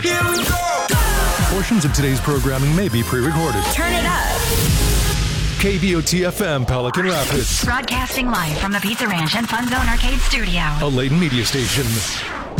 Here we go! Portions of today's programming may be pre-recorded. Turn it up. KBOT-FM, Pelican Rapids. Broadcasting live from the Pizza Ranch and Fun Zone Arcade Studio. A Layton media station.